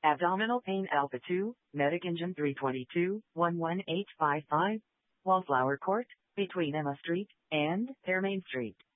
Abdominal pain alpha 2, Medic Engine 322, 11855, Wallflower Court, between Emma Street and Fairmain Street.